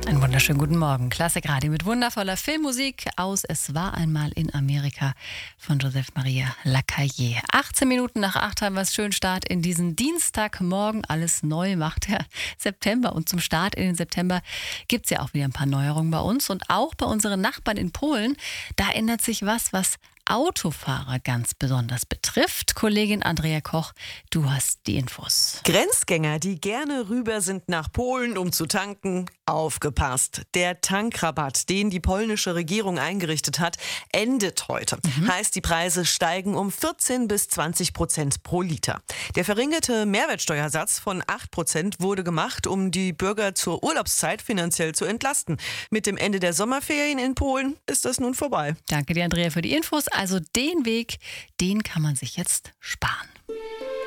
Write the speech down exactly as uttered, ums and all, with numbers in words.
Einen wunderschönen guten Morgen. Klassik Radio mit wundervoller Filmmusik aus Es war einmal in Amerika von Joseph Maria Lacaille. achtzehn Minuten nach acht haben wir es. Schönen Start in diesen Dienstagmorgen. Alles neu macht der September. Und zum Start in den September gibt es ja auch wieder ein paar Neuerungen bei uns. Und auch bei unseren Nachbarn in Polen. Da ändert sich was, was Autofahrer ganz besonders betrifft. Kollegin Andrea Koch, du hast die Infos. Grenzgänger, die gerne rüber sind nach Polen, um zu tanken, aufgepasst. Der Tankrabatt, den die polnische Regierung eingerichtet hat, endet heute. Mhm. Heißt, die Preise steigen um vierzehn bis zwanzig Prozent pro Liter. Der verringerte Mehrwertsteuersatz von acht Prozent wurde gemacht, um die Bürger zur Urlaubszeit finanziell zu entlasten. Mit dem Ende der Sommerferien in Polen ist das nun vorbei. Danke dir, Andrea, für die Infos. Also den Weg, den kann man sich jetzt sparen.